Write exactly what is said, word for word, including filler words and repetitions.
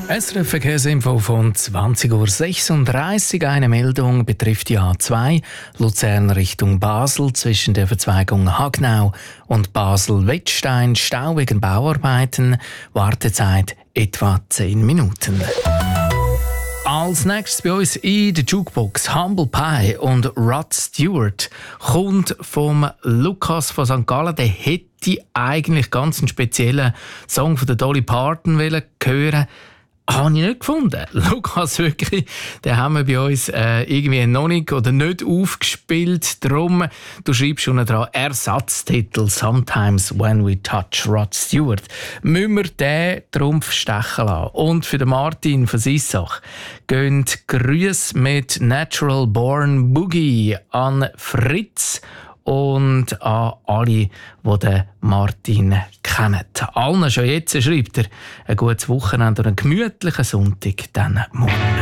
S R F Verkehrsinfo von zwanzig Uhr sechsunddreißig. Eine Meldung betrifft die A zwei Luzern Richtung Basel zwischen der Verzweigung Hagnau und Basel-Wettstein. Stau wegen Bauarbeiten. Wartezeit etwa zehn Minuten. Als nächstes bei uns in der Jukebox Humble Pie und Rod Stewart kommt vom Lukas von Sankt Gallen. Der hätte eigentlich ganz einen speziellen Song von der Dolly Parton hören wollen. Habe ich nicht gefunden. Lukas, wirklich, den haben wir bei uns äh, irgendwie noch nicht oder nicht aufgespielt. Darum, du schreibst schon dran, Ersatztitel «Sometimes When We Touch Rod Stewart». Müssen wir den Trumpf stechen lassen. Und für den Martin von Sissach gehen Grüße mit «Natural Born Boogie» an Fritz und an alle, die den Martin kennen. Allen schon jetzt schreibt er ein gutes Wochenende und einen gemütlichen Sonntag dann morgen.